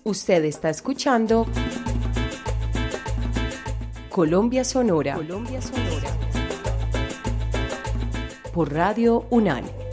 Usted está escuchando Colombia Sonora. Por Radio UNAL.